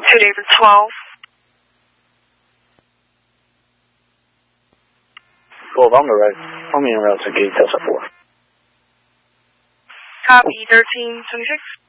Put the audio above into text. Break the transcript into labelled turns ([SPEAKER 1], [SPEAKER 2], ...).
[SPEAKER 1] 2 David 12.
[SPEAKER 2] On the road. I'm in rail to gate Delta 4.
[SPEAKER 1] Copy 1326.